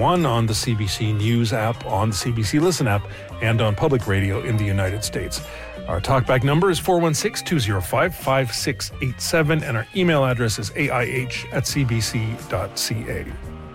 1 on the CBC News app, on the CBC Listen app, and on public radio in the United States. Our talkback number is 416-205-5687, and our email address is aih@cbc.ca.